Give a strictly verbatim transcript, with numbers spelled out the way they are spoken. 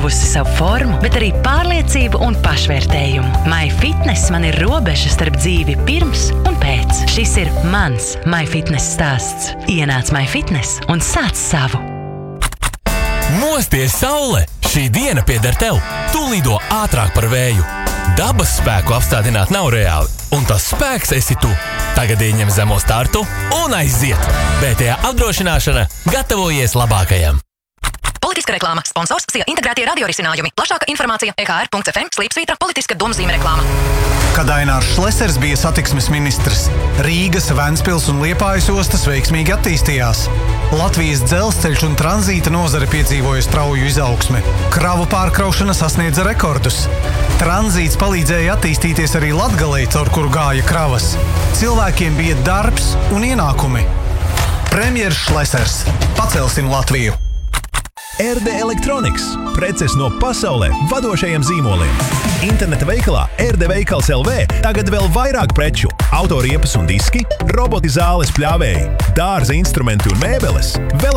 atguvusi savu formu, bet arī pārliecību un pašvērtējumu. MyFitness man ir robeža starp dzīvi pirms un pēc. Šis ir mans MyFitness stāsts. Ienāc MyFitness un sāc savu. Mosties, saule! Šī diena pieder tev. Tu lido ātrāk par vēju. Dabas spēku apstādināt nav reāli, un tas spēks esi tu. Tagad ieņem zemo startu un aiziet. B T A apdrošināšana gatavojies labākajam. Politiska reklāma. Sponsors Sija integrētie radiorisinājumi. Plašāka informācija e k r punkts f m slīpsvītra politiska domzīme reklāma. Kad Ainārs Šlesers bija satiksmes ministrs, Rīgas, Ventspils un Liepājas ostas veiksmīgi attīstījās. Latvijas dzelzceļš un tranzīta nozare piedzīvoja strauju izaugsmi. Kravu pārkraušana sasniedza rekordus. Tranzīts palīdzēja attīstīties arī Latgalei, caur kuru gāja kravas. Cilvēkiem bija darbs un ienākumi. Premjers Šlesers. Pacelsim Latviju! R D Electronics. Preces no pasaulē vadošajiem zīmoliem. Interneta veikalā R D Veikals L V tagad vēl vairāk preču. Autoriepas un diski, roboti zāles pļāvēji, dārza instrumenti un mēbeles. Vēl